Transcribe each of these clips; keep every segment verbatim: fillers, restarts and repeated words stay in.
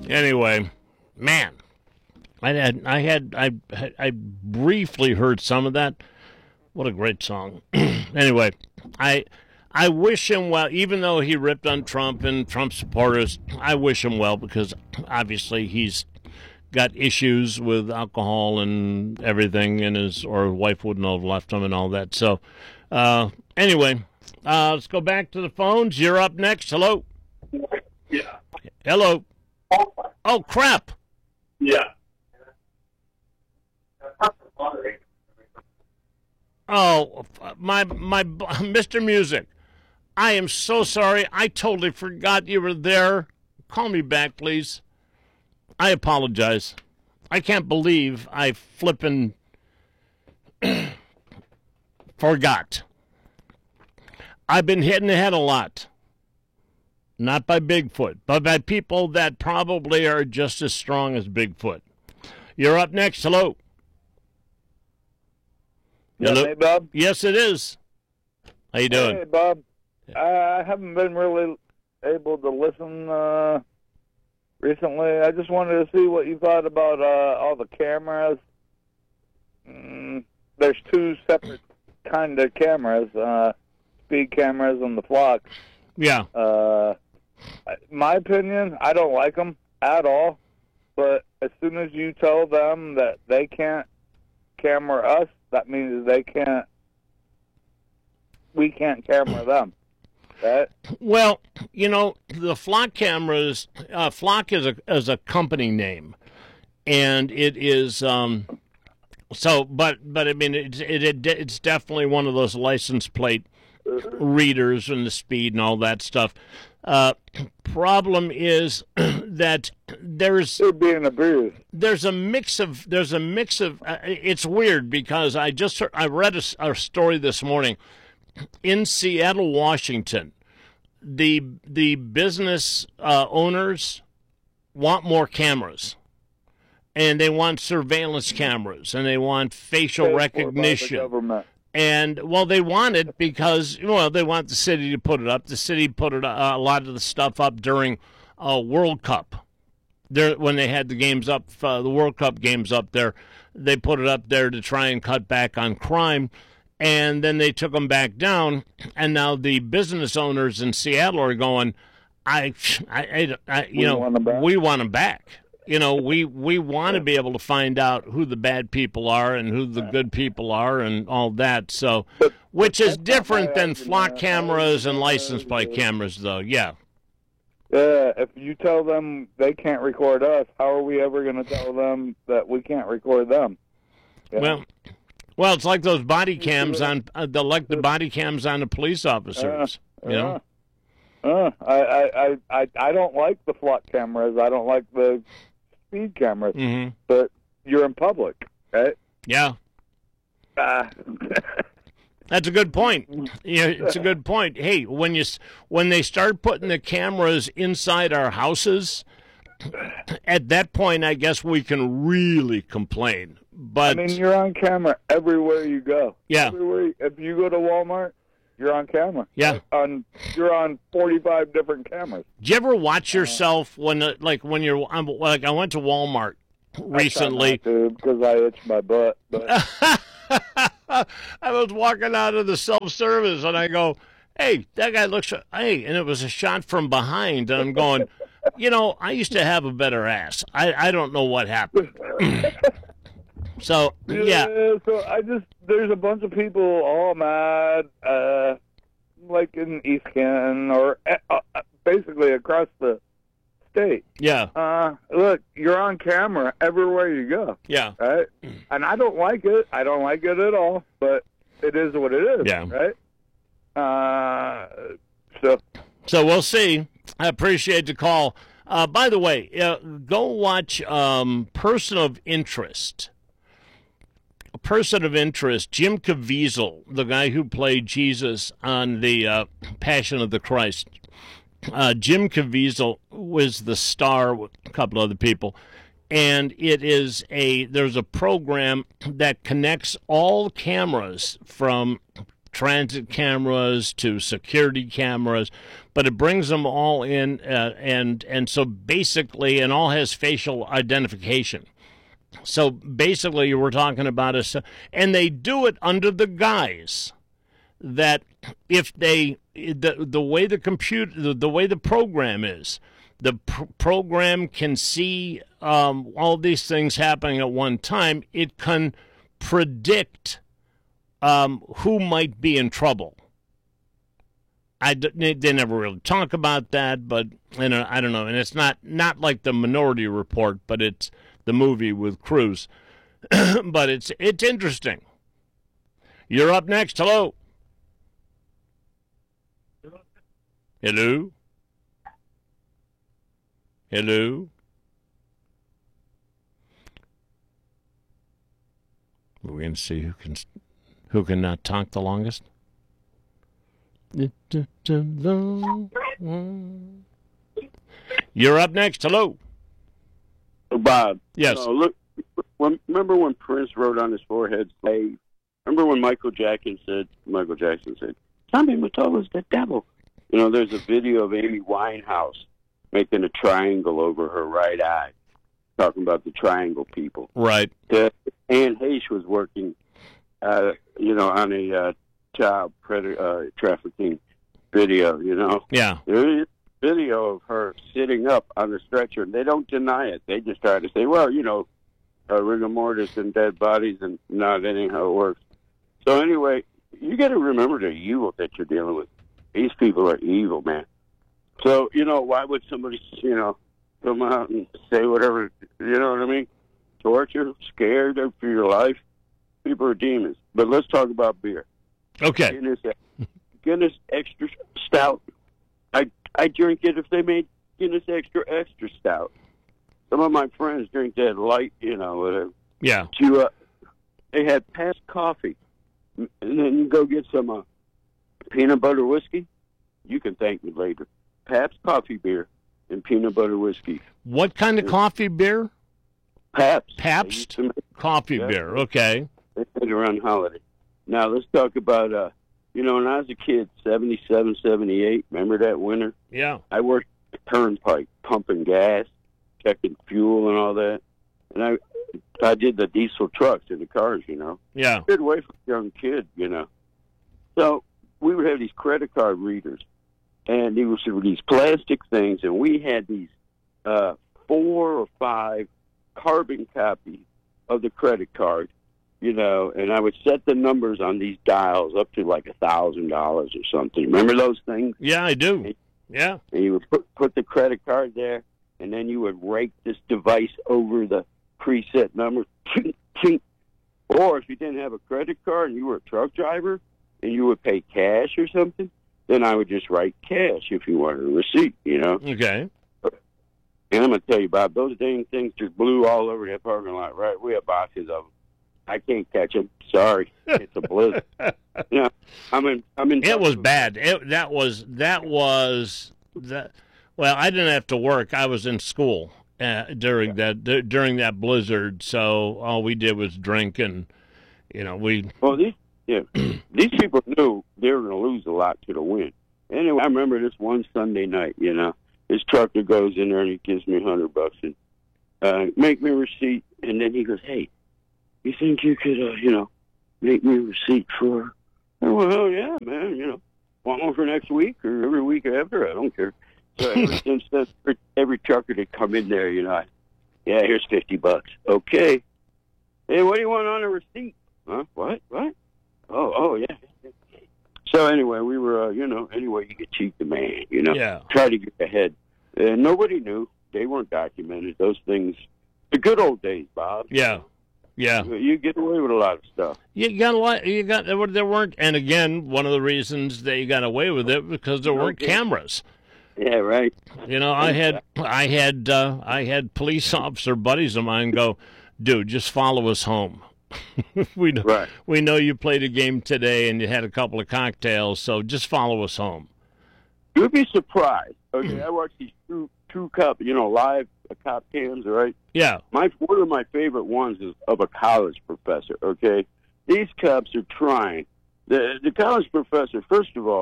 Anyway, man, I had I had I I briefly heard some of that. What a great song. Anyway, I I wish him well, even though he ripped on Trump and Trump supporters. I wish him well because obviously he's got issues with alcohol and everything, and his or his wife wouldn't have left him and all that. So, uh, anyway, uh, let's go back to the phones. You're up next. Hello. Yeah. Hello. Oh crap. Yeah. Oh, my my Mister Music. I am so sorry. I totally forgot you were there. Call me back, please. I apologize. I can't believe I flippin' forgot. I've been hit in the head a lot. Not by Bigfoot, but by people that probably are just as strong as Bigfoot. You're up next. Hello. Hello? Hey, Bob? Yes, it is. How you doing? Hey, Bob. I haven't been really able to listen uh, recently. I just wanted to see what you thought about uh, all the cameras. Mm, there's two separate kind of cameras, uh, speed cameras and the flock. Yeah. Uh, my opinion, I don't like them at all. But as soon as you tell them that they can't camera us, that means they can't, we can't camera them. Right? Well, you know, the Flock cameras, uh, Flock is a is a company name, and it is um, so. But but I mean, it's it, it it's definitely one of those license plate readers and the speed and all that stuff. Uh, problem is that there's They're being abused. There's a mix of there's a mix of. Uh, it's weird because I just heard, I read a, a story this morning. In Seattle, Washington, the the business uh, owners want more cameras, and they want surveillance cameras, and they want facial recognition. And well, they want it because well, they want the city to put it up. The city put it uh, a lot of the stuff up during uh, World Cup. There, when they had the games up, uh, the World Cup games up there, they put it up there to try and cut back on crime. And then they took them back down, and now the business owners in Seattle are going, I, I, I, I you we know, want we want them back. You know, we, we want to be able to find out who the bad people are and who the good people are and all that. So, but, which is different than flock cameras and license plate cameras, though. Yeah. Yeah, if you tell them they can't record us, how are we ever going to tell them that we can't record them? Yeah. Well. Well, it's like those body cams on uh, the like the body cams on the police officers. Uh, you know, uh, I, I, I, I don't like the flock cameras. I don't like the speed cameras. Mm-hmm. But you're in public, right? Yeah. Uh, That's a good point. Yeah, it's a good point. Hey, when you when they start putting the cameras inside our houses, at that point, I guess we can really complain. But I mean, you're on camera everywhere you go. Yeah. Everywhere, if you go to Walmart, you're on camera. Yeah. On you're on forty-five different cameras. Do you ever watch yourself when, uh, like, when you're I'm, like I went to Walmart recently because I, I itch my butt. But. I was walking out of the self-service and I go, "Hey, that guy looks hey," and it was a shot from behind, and I'm going, you know, I used to have a better ass. I I don't know what happened. So, yeah. yeah. So I just, there's a bunch of people all mad, uh, like in East Canton or uh, basically across the state. Yeah. Uh, look, you're on camera everywhere you go. Yeah. Right? And I don't like it. I don't like it at all, but it is what it is. Yeah. Right? Uh, so. So we'll see. I appreciate the call. Uh, by the way, uh, go watch um, Person of Interest. A Person of Interest, Jim Caviezel, the guy who played Jesus on the uh, Passion of the Christ. Uh, Jim Caviezel was the star with a couple other people. And it is a, there's a program that connects all cameras from transit cameras to security cameras, but it brings them all in, uh, and and so basically, and all has facial identification. So basically, we're talking about a, and they do it under the guise that if they the the way the computer the, the way the program is, the pr- program can see um, all these things happening at one time. It can predict um, who might be in trouble. I d- they never really talk about that, but you know, I don't know. And it's not, not like the Minority Report, but it's the movie with Cruise. But it's it's interesting. You're up next. Hello. Hello. Hello. We're going to see who can who can not talk the longest. You're up next. Hello. Bob. Yes. Uh, look, when, remember when Prince wrote on his forehead, "Slave"? Remember when Michael Jackson said, Michael Jackson said, "Tommy Mottola's the devil." You know, there's a video of Amy Winehouse making a triangle over her right eye, talking about the triangle people. Right. Uh, Anne Heche was working, uh, you know, on a uh, child predator uh, trafficking video, you know. Yeah. There is video of her sitting up on the stretcher, and they don't deny it. They just try to say, well, you know, uh, rigor mortis and dead bodies, and no, that ain't how it works. So anyway, you got to remember the evil that you're dealing with. These people are evil, man. So, you know, why would somebody, you know, come out and say whatever, you know what I mean? Torture, scared for your life. People are demons. But let's talk about beer. Okay. Guinness, Guinness Extra Stout. I I drink it if they made Guinness Extra Extra Stout. Some of my friends drink that light, you know, whatever. Yeah. To, uh, they had Pabst coffee, and then you go get some uh, peanut butter whiskey. You can thank me later. Pabst coffee beer and peanut butter whiskey. What kind of coffee beer? Pabst. Pabst coffee yeah. beer. Okay. They made it around holiday. Now let's talk about, uh, you know, when I was a kid, seventy-seven, seventy-eight, remember that winter? Yeah. I worked at the Turnpike, pumping gas, checking fuel and all that. And I I did the diesel trucks in the cars, you know. Yeah. Good way for a young kid, you know. So we would have these credit card readers, and these were these plastic things, and we had these uh, four or five carbon copies of the credit card, you know, and I would set the numbers on these dials up to like a thousand dollars or something. Remember those things? Yeah, I do. Yeah. And you would put put the credit card there, and then you would rake this device over the preset number. Or if you didn't have a credit card and you were a truck driver and you would pay cash or something, then I would just write cash if you wanted a receipt, you know. Okay. And I'm going to tell you, Bob, those dang things just blew all over that parking lot, right? We have boxes of them. I can't catch them. Sorry. It's a blizzard. You know, I'm in, I'm in it was bad. It, that was, that was, that. Well, I didn't have to work. I was in school uh, during yeah. that, d- during that blizzard. So all we did was drink and, you know, we. Well, these, yeah, these people knew they were going to lose a lot to the win. Anyway, I remember this one Sunday night, you know. This trucker goes in there and he gives me a hundred bucks and uh, make me a receipt. And then he goes, "Hey, you think you could, uh, you know, make me a receipt for?" I went, "Oh yeah, man. You know, want one for next week or every week after? I don't care." So ever since then, every trucker that come in there, you know, I, yeah, here's fifty bucks. Okay. Hey, what do you want on a receipt? Huh? What? What? Oh, oh yeah. So anyway, we were, uh, you know, anyway, you could cheat the man, you know, yeah. try to get ahead. And nobody knew. They weren't documented. Those things, the good old days, Bob. Yeah, yeah. You get away with a lot of stuff. You got a lot. You got there weren't, and again, one of the reasons they got away with it because there weren't Okay. cameras. Yeah, right. You know, I had, I had, uh, I had police officer buddies of mine go, "Dude, just follow us home." we know, Right. we know you played a game today and you had a couple of cocktails, so just follow us home. You'd be surprised. Okay, I watch these two two cop, you know, live uh, cop cams, right? Yeah. My one of my favorite ones is of a college professor. Okay, these cops are trying. The the college professor, first of all,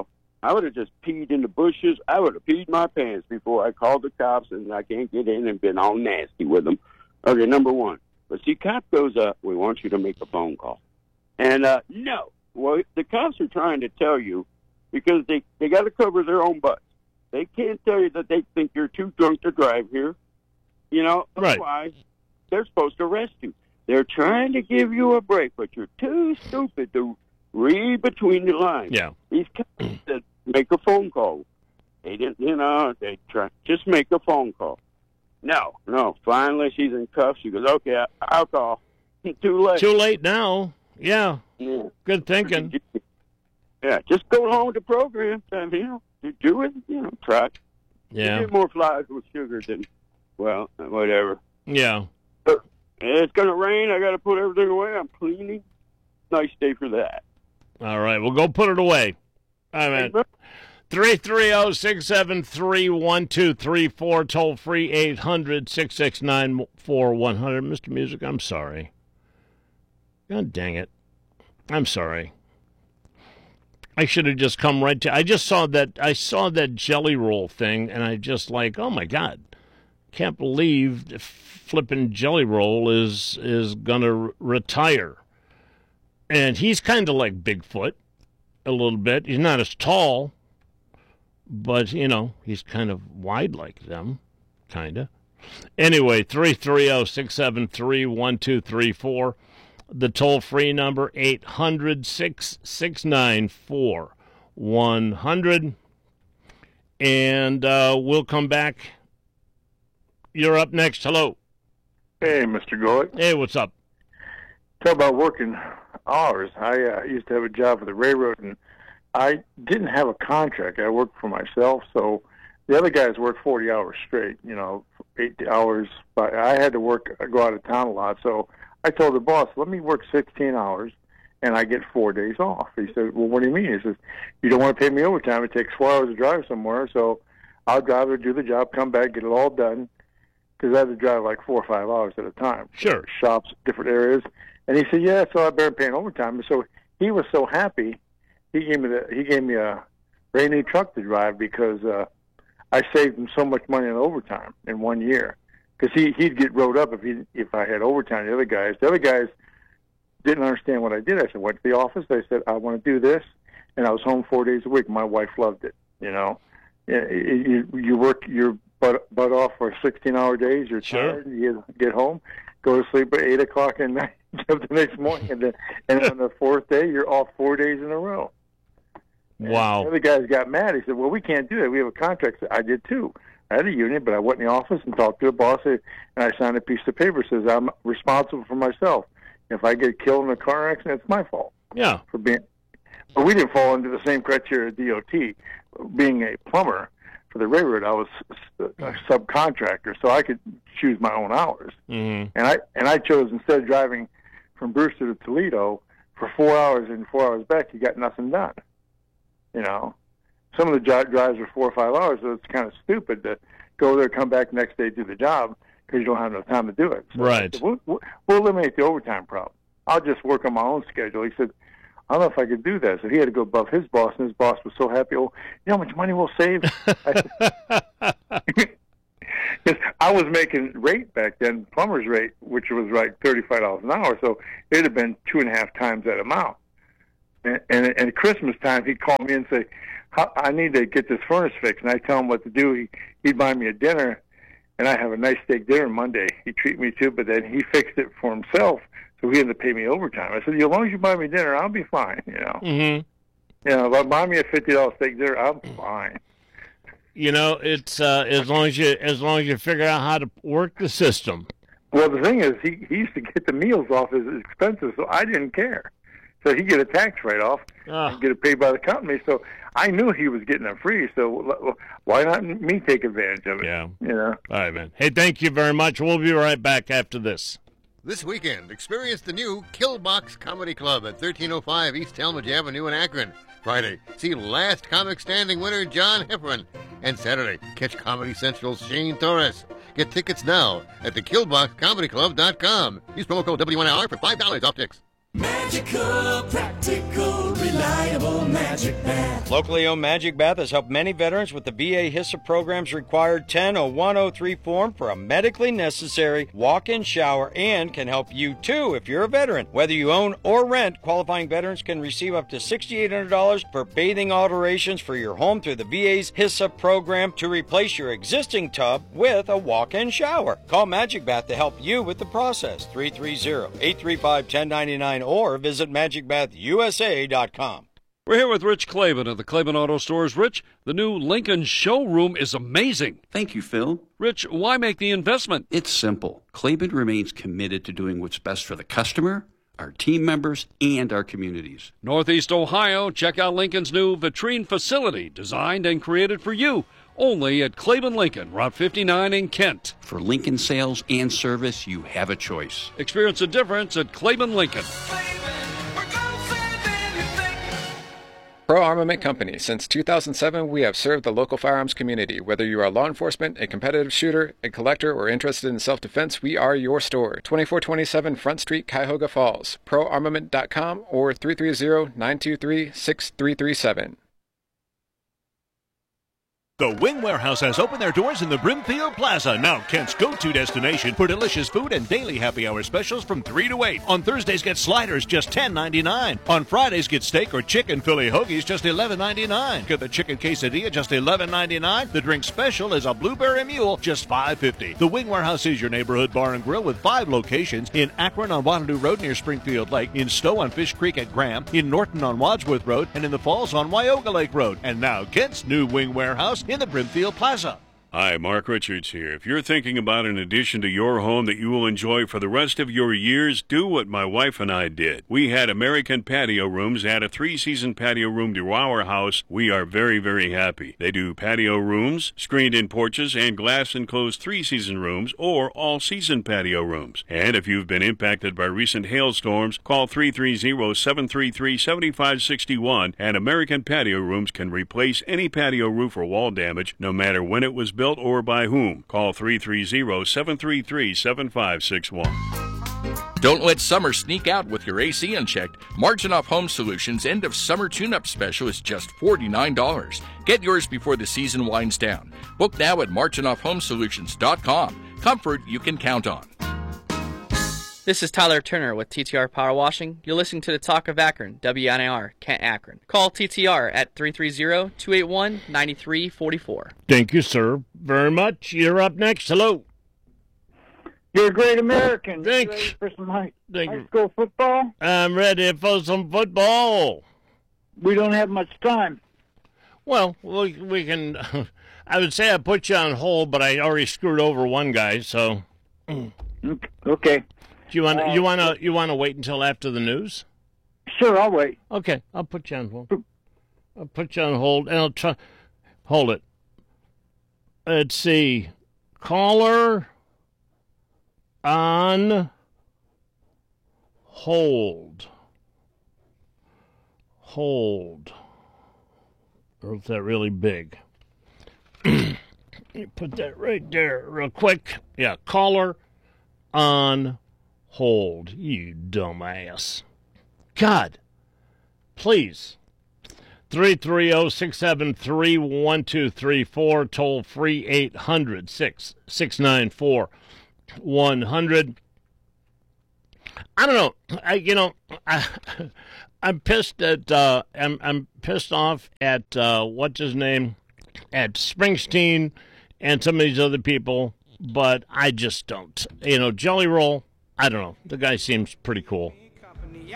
I would have just peed in the bushes. I would have peed my pants before I called the cops, and I can't get in and been all nasty with them. Okay, number one. But see, cop goes up, we want you to make a phone call. And, uh, no. Well, the cops are trying to tell you because they, they got to cover their own butts. They can't tell you that they think you're too drunk to drive here. You know, right. Otherwise, they're supposed to arrest you. They're trying to give you a break, but you're too stupid to read between the lines. Yeah. These cops said, make a phone call. They didn't, you know, they try, just make a phone call. No, no. Finally, she's in cuffs. She goes, okay, I, I'll call. Too late. Too late now. Yeah. Yeah. Good thinking. Yeah, just go along with the program. And, you know, you do it, you know, try. Yeah. You get more flies with sugar than, well, whatever. Yeah. But it's going to rain. I got to put everything away. I'm cleaning. Nice day for that. All right. Well, go put it away. All right, man. three three zero, six seven three, one two three four, toll free eight hundred, six six nine, four one zero zero. Mister Music, I'm sorry. God dang it. I'm sorry. I should have just come right to I just saw that I saw that jelly roll thing and I just like, oh my God. Can't believe flipping Jelly Roll is is gonna re- retire. And he's kind of like Bigfoot a little bit. He's not as tall. But, you know, he's kind of wide like them, kind of. Anyway, three three zero, six seven three, one two three four. The toll-free number, eight hundred, six six nine, four one zero zero. And uh, we'll come back. You're up next. Hello. Hey, Mister Goy. Hey, what's up? Talk about working hours. I uh, used to have a job for the railroad, and I didn't have a contract. I worked for myself, so the other guys worked forty hours straight, you know, eight hours. But I had to work, go out of town a lot, so I told the boss, let me work sixteen hours, and I get four days off. He said, well, what do you mean? He says, you don't want to pay me overtime. It takes four hours to drive somewhere, so I'll drive or do the job, come back, get it all done, because I had to drive like four or five hours at a time. Sure. Shops, different areas. And he said, yeah, so I better pay overtime. And so he was so happy. He gave me the he gave me a brand new truck to drive because uh, I saved him so much money on overtime in one year. Because he he'd get rode up if he if I had overtime. The other guys, the other guys didn't understand what I did. I said, went to the office. They said, I want to do this, and I was home four days a week. My wife loved it. You know, you you work your butt butt off for sixteen hour days. You're sure. tired. You get home, go to sleep at eight o'clock at night. Get up the next morning, and then and on the fourth day, you're off four days in a row. Wow. And the other guys got mad. He said, well, we can't do that. We have a contract. I did too. I had a union, but I went in the office and talked to the boss, and I signed a piece of paper that says I'm responsible for myself. If I get killed in a car accident, it's my fault. Yeah. For being, but we didn't fall into the same criteria as D O T. Being a plumber for the railroad, I was a subcontractor, so I could choose my own hours. Mm-hmm. And I and I chose, instead of driving from Brewster to Toledo for four hours and four hours back, you got nothing done. You know, some of the dri- drives are four or five hours, so it's kind of stupid to go there, come back next day, do the job because you don't have enough time to do it. So right. Said, we'll, we'll, we'll eliminate the overtime problem. I'll just work on my own schedule. He said, I don't know if I could do that. So he had to go above his boss, and his boss was so happy. Oh, you know how much money we'll save? I said, I was making rate back then, plumber's rate, which was like thirty-five dollars an hour, so it would have been two and a half times that amount. And, and, and at Christmas time, he'd call me and say, I need to get this furnace fixed. And I tell him what to do. He, he'd buy me a dinner, and I have a nice steak dinner Monday. He'd treat me too, but then he fixed it for himself, so he had to pay me overtime. I said, as long as you buy me dinner, I'll be fine, you know. Mm-hmm. You know, if I buy me a fifty dollars steak dinner, I'm fine. You know, it's uh, as long as you as long as you figure out how to work the system. Well, the thing is, he, he used to get the meals off his expenses, so I didn't care. So he'd get a tax write-off oh. and get it paid by the company. So I knew he was getting it free, so why not me take advantage of it? Yeah. You know? All right, man. Hey, thank you very much. We'll be right back after this. This weekend, experience the new Killbox Comedy Club at thirteen oh five East Talmadge Avenue in Akron. Friday, see last comic standing winner John Heffron. And Saturday, catch Comedy Central's Shane Torres. Get tickets now at the killbox comedy club dot com. Use promo code W one R for five dollars off tickets. Magical, practical, reliable Magic Bath. Locally owned Magic Bath has helped many veterans with the V A HISA program's required ten oh one oh three form for a medically necessary walk-in shower, and can help you too if you're a veteran. Whether you own or rent, qualifying veterans can receive up to six thousand eight hundred dollars for bathing alterations for your home through the V A's HISA program to replace your existing tub with a walk-in shower. Call Magic Bath to help you with the process. three three zero, eight three five, one oh nine nine or visit magic bath u s a dot com. We're here with Rich Klavan of the Klavan Auto Stores. Rich, the new Lincoln showroom is amazing. Thank you, Phil. Rich, why make the investment? It's simple. Klavan remains committed to doing what's best for the customer, our team members, and our communities. Northeast Ohio, check out Lincoln's new vitrine facility, designed and created for you. Only at Klavan Lincoln, Route fifty-nine in Kent. For Lincoln sales and service, you have a choice. Experience the difference at Klavan Lincoln. Pro Armament Company. Since two thousand seven, we have served the local firearms community. Whether you are law enforcement, a competitive shooter, a collector, or interested in self-defense, we are your store. twenty-four twenty-seven Front Street, Cuyahoga Falls. pro armament dot com or three three zero, nine two three, six three three seven. The Wing Warehouse has opened their doors in the Brimfield Plaza, now Kent's go-to destination for delicious food and daily happy hour specials from three to eight. On Thursdays, get sliders, just ten ninety-nine. On Fridays, get steak or chicken Philly hoagies, just eleven ninety-nine. Get the chicken quesadilla, just eleven ninety-nine. The drink special is a blueberry mule, just five fifty. The Wing Warehouse is your neighborhood bar and grill with five locations: in Akron on Waterloo Road near Springfield Lake, in Stowe on Fish Creek at Graham, in Norton on Wadsworth Road, and in the Falls on Wyoga Lake Road. And now, Kent's new Wing Warehouse in the Brimfield Plaza. Hi, Mark Richards here. If you're thinking about an addition to your home that you will enjoy for the rest of your years, do what my wife and I did. We had American Patio Rooms add a three-season patio room to our house. We are very, very happy. They do patio rooms, screened-in porches, and glass-enclosed three-season rooms or all-season patio rooms. And if you've been impacted by recent hailstorms, call three three zero, seven three three, seven five six one, and American Patio Rooms can replace any patio roof or wall damage, no matter when it was built or by whom. Call three three zero, seven three three, seven five six one. Don't let summer sneak out with your A C unchecked. Marginoff Home Solutions' end of summer tune-up special is just forty-nine dollars. Get yours before the season winds down. Book now at marginoff home solutions dot com. Comfort you can count on. This is Tyler Turner with T T R Power Washing. You're listening to the Talk of Akron, W N A R, Kent, Akron. Call T T R at three three zero, two eight one, nine three four four. Thank you, sir, very much. You're up next. Hello. You're a great American. Thanks. Ready for some high, Thank high you. school football? I'm ready for some football. We don't have much time. Well, we, we can... I would say I put you on hold, but I already screwed over one guy, so... Okay. Do you want Uh, you want to you want to wait until after the news? Sure, I'll wait. Okay, I'll put you on hold. I'll put you on hold, and I'll try. Hold it. Let's see. Caller on hold. Hold. Or is that really big? You put that right there real quick. Yeah, caller on hold. You dumbass. God, please. three three zero, six seven three, one two three four, toll free eight hundred, six six nine four, one hundred. I don't know. I you know, I I'm pissed at uh I'm I'm pissed off at uh what's his name? At Springsteen and some of these other people, but I just don't. You know, Jelly Roll, I don't know. The guy seems pretty cool.